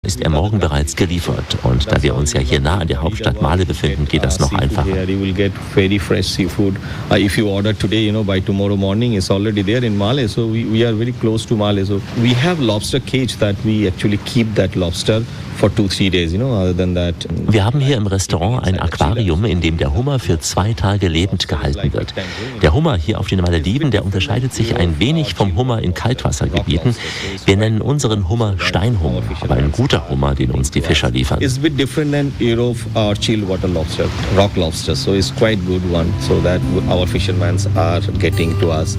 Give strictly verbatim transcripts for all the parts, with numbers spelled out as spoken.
ist er morgen bereits geliefert. Und da wir uns ja hier nah an der Hauptstadt Male befinden, geht das noch einfacher. You will get very fresh seafood. Uh, if you order today, you know, by tomorrow morning, it's already there in Male. So we, we are very close to Male. So we have lobster cage that we actually keep that lobster for two, three days. You know, other than that. Wir haben hier im Restaurant ein Aquarium, in dem der Hummer für zwei Tage lebend gehalten wird. Der Hummer hier auf den Malediven, der unterscheidet sich ein wenig vom Hummer in Kaltwassergebieten. Wir nennen unseren Hummer Steinhummer, aber ein guter Hummer, den uns die Fischer liefern. It's a bit different than Europe or chilled water lobster, rock lobster. So it's quite good one. So that our fishermen are getting to us.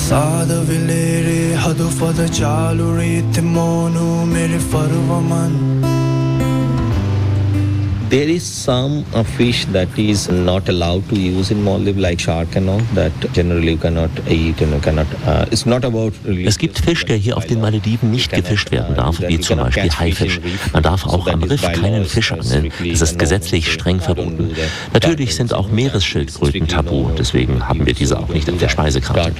There is some uh, fish that is not allowed to use in Maldives, like shark and all, that generally you cannot eat and you cannot. Uh, it's not about. Es gibt Fisch, der hier auf den Malediven nicht gefischt werden darf, wie zum Beispiel Haifisch. Man darf auch am Riff keinen Fisch angeln. Das ist gesetzlich streng verboten. Natürlich sind auch Meeresschildkröten tabu, deswegen haben wir diese auch nicht auf der Speisekarte.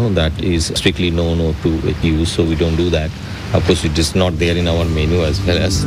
Of course, it is not there in our menu as well as.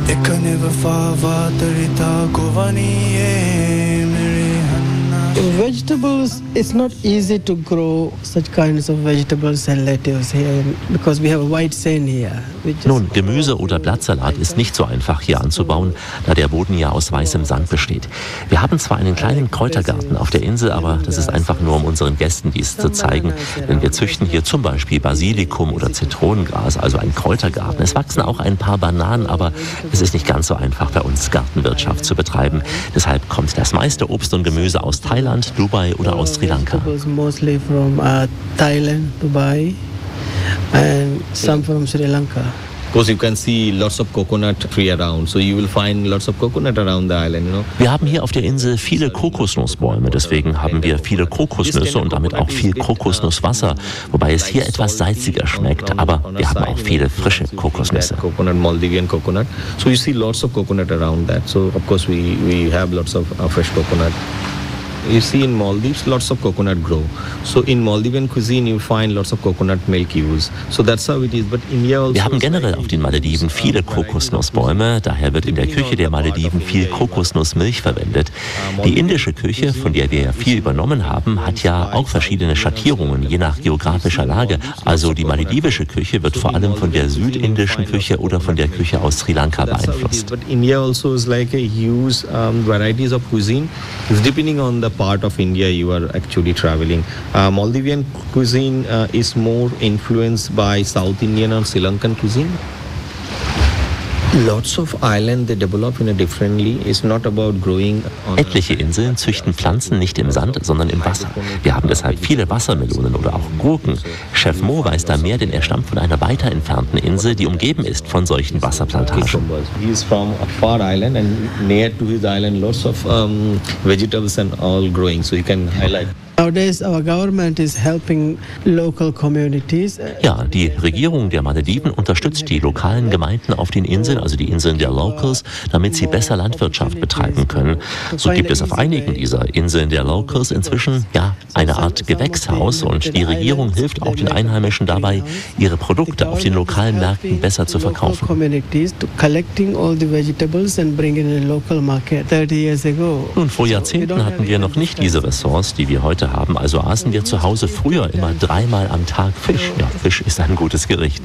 Vegetables, it's not easy to grow such kinds of vegetables and lettuce here because we have a white sand here. Nun, Gemüse oder Blattsalat ist nicht so einfach hier anzubauen, da der Boden ja aus weißem Sand besteht. Wir haben zwar einen kleinen Kräutergarten auf der Insel, aber das ist einfach nur, um unseren Gästen dies zu zeigen. Denn wir züchten hier zum Beispiel Basilikum oder Zitronengras, also einen Kräutergarten. Es wachsen auch ein paar Bananen, aber es ist nicht ganz so einfach bei uns Gartenwirtschaft zu betreiben. Deshalb kommt das meiste Obst und Gemüse aus Thailand, Dubai oder aus Sri Lanka. Mostly from uh, Thailand, Dubai and some from Sri Lanka. Of course, you can see lots of coconut tree around, so you will find lots of coconut around the island, you know. Wir haben hier auf der Insel viele Kokosnussbäume, deswegen haben wir viele Kokosnüsse und damit auch viel Kokosnusswasser, wobei es hier etwas salziger schmeckt, aber wir haben auch viele frische Kokosnüsse. Coconut, Maldivian coconut. So you see lots of coconut around that. So of course we we have lots of uh, fresh coconut. You see in Maldives lots of coconut grow. So in Maldivian cuisine you find lots of coconut milk use. So that's how it is. But India also. Wir haben generell auf den Malediven viele Kokosnussbäume, daher wird in der Küche der Malediven viel Kokosnussmilch verwendet. Die indische Küche, von der wir ja viel übernommen haben, hat ja auch verschiedene Schattierungen, je nach geografischer Lage. Also die maledivische Küche wird vor allem von der südindischen Küche oder von der Küche aus Sri Lanka beeinflusst. But India also is like a huge um, varieties of cuisine. It's depending on the part of India you are actually traveling. Uh, Maldivian cuisine uh, is more influenced by South Indian and Sri Lankan cuisine. Lots of islands they develop in a differently. It's not about growing. Etliche Inseln züchten Pflanzen nicht im Sand, sondern im Wasser. Wir haben deshalb viele Wassermelonen oder auch Gurken. Chef Mo weiß da mehr, denn er stammt von einer weiter entfernten Insel, die umgeben ist von solchen Wasserplantagen. He is from a far island and near to his island lots of um, vegetables and all growing. So you can highlight. Nowadays our government is helping local communities. Ja, die Regierung der Malediven unterstützt die lokalen Gemeinden auf den Inseln, also die Inseln der Locals, damit sie besser Landwirtschaft betreiben können. So gibt es auf einigen dieser Inseln der Locals inzwischen ja eine Art Gewächshaus und die Regierung hilft auch den Einheimischen dabei, ihre Produkte auf den lokalen Märkten besser zu verkaufen. Nun, vor Jahrzehnten hatten wir noch nicht diese Ressource, die wir heute haben, also aßen wir zu Hause früher immer dreimal am Tag Fisch. Ja, Fisch ist ein gutes Gericht.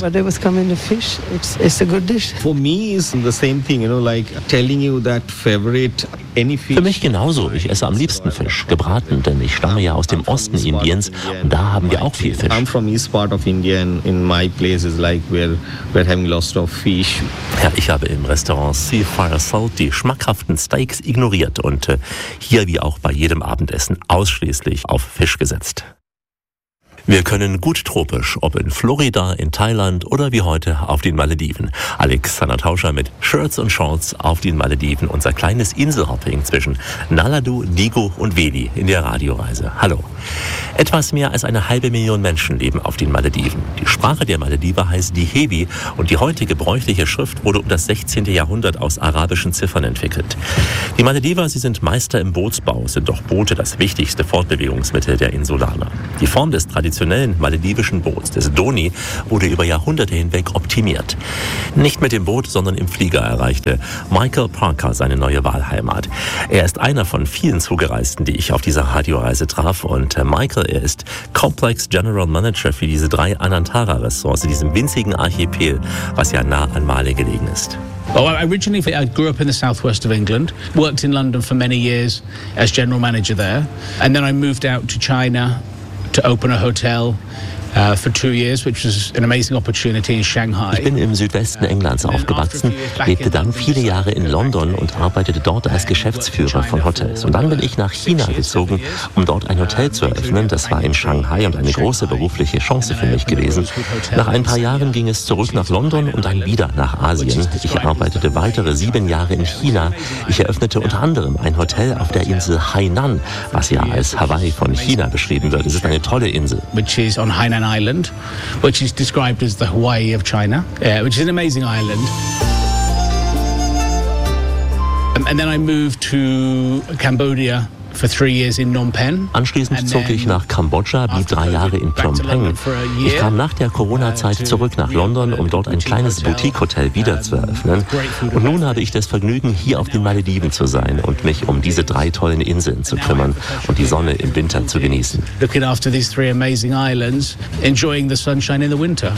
For me is the same thing, you know, like telling you that favorite any fish. Für mich genauso. Ich esse am liebsten Fisch, gebraten, denn ich stamme ja aus dem Osten Indiens und da haben wir auch viel Fisch. I'm from east part of India and in my place is like we're we're having lots of fish. Ja, ich habe im Restaurant Seafire Salt die schmackhaften Steaks ignoriert und äh, hier wie auch bei jedem Abendessen ausschließlich auf Fisch gesetzt. Wir können gut tropisch, ob in Florida, in Thailand oder wie heute auf den Malediven. Alexander Tauscher mit Shirts und Shorts auf den Malediven. Unser kleines Inselhopping zwischen Naladu, Digo und Veli in der Radioreise. Hallo. Etwas mehr als eine halbe Million Menschen leben auf den Malediven. Die Sprache der Malediver heißt Dihebi und die heute gebräuchliche Schrift wurde um das sechzehnte Jahrhundert aus arabischen Ziffern entwickelt. Die Malediver, sie sind Meister im Bootsbau, sind doch Boote das wichtigste Fortbewegungsmittel der Insulaner. Die Form des traditionellen traditionellen maledivischen Boot, des Doni, wurde über Jahrhunderte hinweg optimiert. Nicht mit dem Boot, sondern im Flieger erreichte Michael Parker seine neue Wahlheimat. Er ist einer von vielen Zugereisten, die ich auf dieser Radioreise traf. Und Michael, er ist Complex General Manager für diese drei Anantara-Ressorts in diesem winzigen Archipel, was ja nah an Male gelegen ist. Well, originally I grew up in the southwest of England, worked in London for many years as general manager there, and then I moved out to China to open a hotel Uh, for two years, which was an amazing opportunity in Shanghai. Ich bin im Südwesten Englands aufgewachsen, lebte dann viele Jahre in London und arbeitete dort als Geschäftsführer von Hotels. Und dann bin ich nach China gezogen, um dort ein Hotel zu eröffnen. Das war in Shanghai und eine große berufliche Chance für mich gewesen. Nach ein paar Jahren ging es zurück nach London und dann wieder nach Asien. Ich arbeitete weitere sieben Jahre in China. Ich eröffnete unter anderem ein Hotel auf der Insel Hainan, was ja als Hawaii von China beschrieben wird. Es ist eine tolle Insel. Which is on Hainan Island, which is described as the Hawaii of China, uh, which is an amazing island. Um, and then I moved to Cambodia for three years in Phnom Penh. Anschließend zog ich nach Kambodscha, blieb drei Jahre in Phnom Penh. Ich kam nach der Corona-Zeit zurück nach London, um dort ein kleines Boutique-Hotel wieder zu eröffnen. Und nun habe ich das Vergnügen, hier auf den Malediven zu sein und mich um diese drei tollen Inseln zu kümmern und die Sonne im Winter zu genießen. Looking after these three amazing islands, enjoying the sunshine in the winter.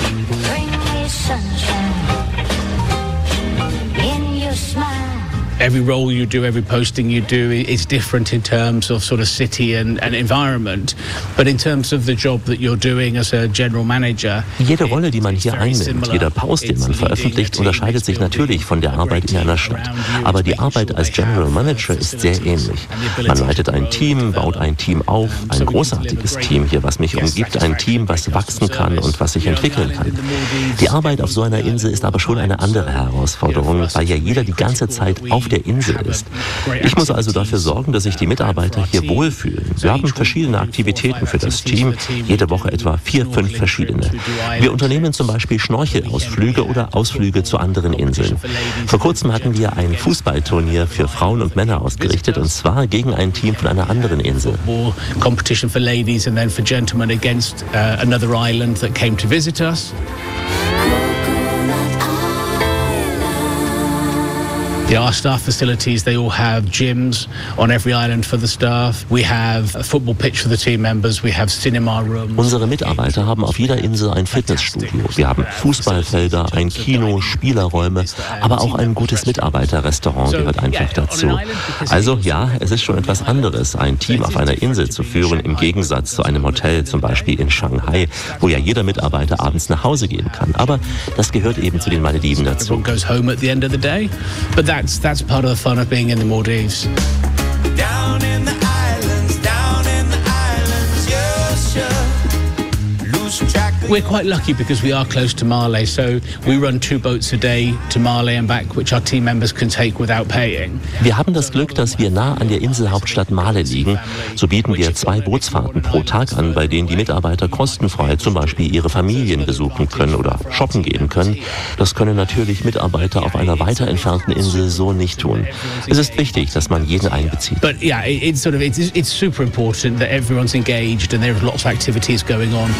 Every role you do, every posting you do is different in terms of sort of city and, and environment. But in terms of the job that you're doing as a general manager, jede Rolle, die man hier einnimmt, jeder Post, den man veröffentlicht, unterscheidet sich natürlich von der Arbeit in einer Stadt. Aber die Arbeit als General Manager ist sehr ähnlich. Man leitet ein Team, baut ein Team auf, ein großartiges Team hier, was mich umgibt, ein Team, was wachsen kann und was sich entwickeln kann. Die Arbeit auf so einer Insel ist aber schon eine andere Herausforderung, weil ja jeder die ganze Zeit auf der Insel ist. Ich muss also dafür sorgen, dass sich die Mitarbeiter hier wohlfühlen. Wir haben verschiedene Aktivitäten für das Team, jede Woche etwa vier, fünf verschiedene. Wir unternehmen zum Beispiel Schnorchelausflüge oder Ausflüge zu anderen Inseln. Vor kurzem hatten wir ein Fußballturnier für Frauen und Männer ausgerichtet, und zwar gegen ein Team von einer anderen Insel. Competition for ladies and then for gentlemen against uh, another island that came to visit us. Yeah, our staff facilities, they all have gyms on every island for the staff. We have a football pitch for the team members. We have cinema rooms. Unsere Mitarbeiter haben auf jeder Insel ein Fitnessstudio. Wir haben Fußballfelder, ein Kino, Spielerräume, aber auch ein gutes Mitarbeiterrestaurant gehört einfach dazu. Also ja, es ist schon etwas anderes, ein Team auf einer Insel zu führen, im Gegensatz zu einem Hotel, zum Beispiel in Shanghai, wo ja jeder Mitarbeiter abends nach Hause gehen kann. Aber das gehört eben zu den Malediven dazu. That's, that's part of the fun of being in the Maldives. Down in the islands, down in the islands, yes, yeah. Lose track. We're quite lucky because we are close to Male, so we run two boats a day to Male and back, which our team members can take without paying. Wir haben das Glück, dass wir nah an der Inselhauptstadt Male liegen. So bieten wir zwei Bootsfahrten pro Tag an, bei denen die Mitarbeiter kostenfrei zum Beispiel ihre Familien besuchen können oder shoppen gehen können. Das können natürlich Mitarbeiter auf einer weiter entfernten Insel so nicht tun. Es ist wichtig, dass man jeden einbezieht. But yeah, it's sort of it's, it's super important that everyone's engaged and there are lots of activities going on.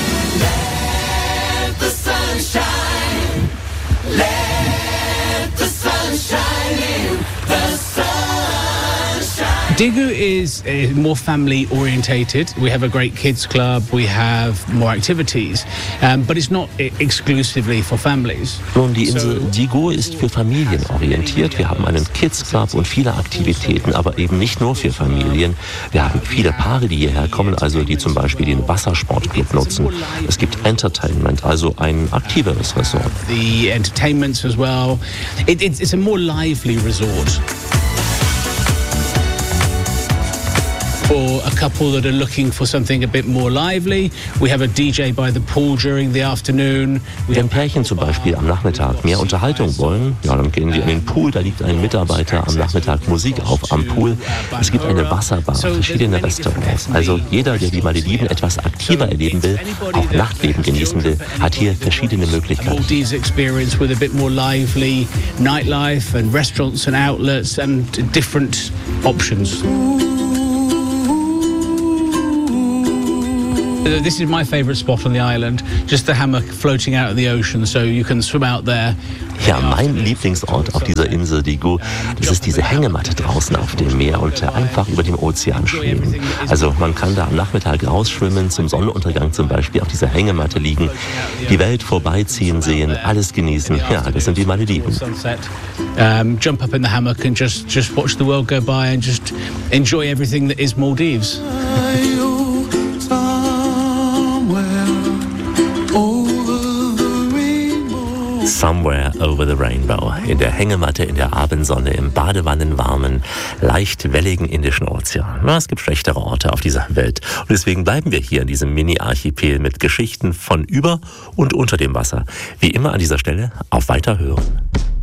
Let the sun shine. Let the sun shine in. The sun shine. Digu is uh, more family orientated. We have a great kids club, we have more activities, um, but it's not exclusively for families. Nun, die Insel Digu ist für Familien orientiert. Wir haben einen Kids Club und viele Aktivitäten, aber eben nicht nur für Familien. Wir haben viele Paare, die hierher kommen, also die zum Beispiel den Wassersportclub nutzen. Es gibt Entertainment, also ein aktiveres Resort. The entertainments as well. It, it's, it's a more lively resort. For a couple that are looking for something a bit more lively, we have a D J by the pool during the afternoon. Wenn Pärchen zum Beispiel am Nachmittag mehr Unterhaltung wollen, ja, dann gehen sie in den Pool, da liegt ein Mitarbeiter am Nachmittag Musik auf am Pool. Es gibt eine Wasserbar, verschiedene Restaurants. Also jeder, der die Malediven etwas aktiver erleben will, auch Nachtleben genießen will, hat hier verschiedene Möglichkeiten. Maldives experience with a bit more lively nightlife and restaurants and outlets and different options. This is my favourite spot on the island, just the hammock floating out of the ocean, so you can swim out there. Ja, mein Lieblingsort auf dieser Insel Digu, das ist diese Hängematte draußen auf dem Meer und einfach über dem Ozean schweben. Also man kann da am Nachmittag rausschwimmen, zum Sonnenuntergang zum Beispiel auf dieser Hängematte liegen, die Welt vorbeiziehen sehen, alles genießen. Ja, das sind die Malediven. Um, jump up in the hammock and just, just watch the world go by and just enjoy everything that is Maldives. Somewhere over the rainbow. In der Hängematte, in der Abendsonne, im badewannenwarmen, leicht welligen Indischen Ozean. Na, es gibt schlechtere Orte auf dieser Welt. Und deswegen bleiben wir hier in diesem Mini-Archipel mit Geschichten von über und unter dem Wasser. Wie immer an dieser Stelle auf Weiterhören.